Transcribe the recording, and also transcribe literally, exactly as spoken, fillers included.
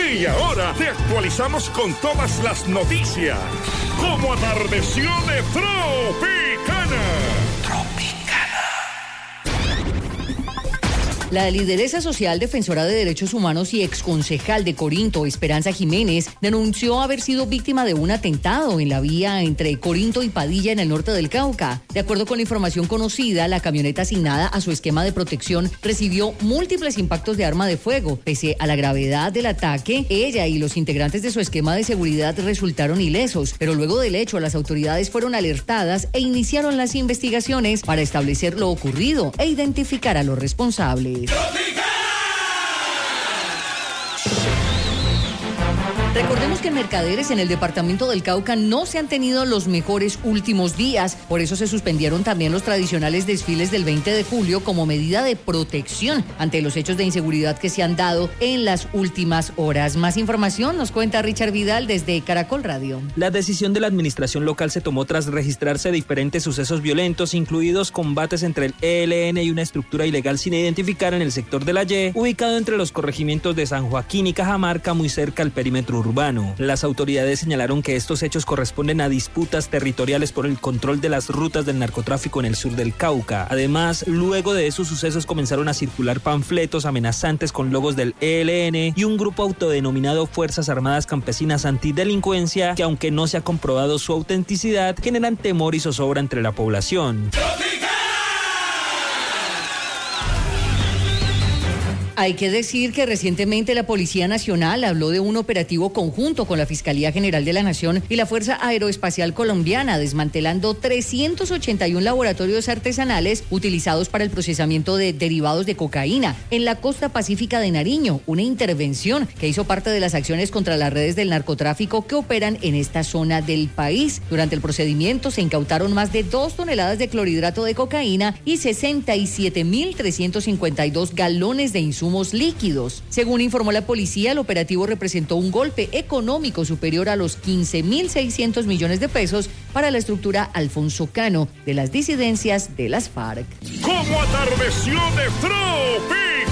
Y ahora te actualizamos con todas las noticias. Como atardeció de Tropicana. Tropicana. La lideresa social, defensora de derechos humanos y exconcejal de Corinto, Esperanza Jiménez, denunció haber sido víctima de un atentado en la vía entre Corinto y Padilla en el norte del Cauca. De acuerdo con la información conocida, la camioneta asignada a su esquema de protección recibió múltiples impactos de arma de fuego. Pese a la gravedad del ataque, ella y los integrantes de su esquema de seguridad resultaron ilesos, pero luego del hecho las autoridades fueron alertadas e iniciaron las investigaciones para establecer lo ocurrido e identificar a los responsables. Recordemos que en Mercaderes, en el departamento del Cauca, no se han tenido los mejores últimos días. Por eso se suspendieron también los tradicionales desfiles del veinte de julio como medida de protección ante los hechos de inseguridad que se han dado en las últimas horas. Más información nos cuenta Richard Vidal desde Caracol Radio. La decisión de la administración local se tomó tras registrarse diferentes sucesos violentos, incluidos combates entre el E L N y una estructura ilegal sin identificar en el sector de la Y, ubicado entre los corregimientos de San Joaquín y Cajamarca, muy cerca al perímetro urbano. Las autoridades señalaron que estos hechos corresponden a disputas territoriales por el control de las rutas del narcotráfico en el sur del Cauca. Además, luego de esos sucesos comenzaron a circular panfletos amenazantes con logos del E L N y un grupo autodenominado Fuerzas Armadas Campesinas Antidelincuencia, que aunque no se ha comprobado su autenticidad, generan temor y zozobra entre la población. Hay que decir que recientemente la Policía Nacional habló de un operativo conjunto con la Fiscalía General de la Nación y la Fuerza Aeroespacial Colombiana, desmantelando trescientos ochenta y uno laboratorios artesanales utilizados para el procesamiento de derivados de cocaína en la costa pacífica de Nariño, una intervención que hizo parte de las acciones contra las redes del narcotráfico que operan en esta zona del país. Durante el procedimiento se incautaron más de dos toneladas de clorhidrato de cocaína y sesenta y siete mil trescientos cincuenta y dos galones de insumos líquidos. Según informó la policía, el operativo representó un golpe económico superior a los quince mil seiscientos millones de pesos para la estructura Alfonso Cano de las disidencias de las FARC. Como atardeció de Tropicana.